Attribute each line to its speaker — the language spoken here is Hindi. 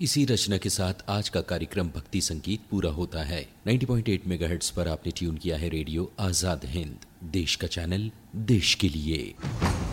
Speaker 1: इसी रचना के साथ आज का कार्यक्रम भक्ति संगीत पूरा होता है। 90.8 मेगाहर्ट्ज पर आपने ट्यून किया है रेडियो आजाद हिंद, देश का चैनल, देश के लिए।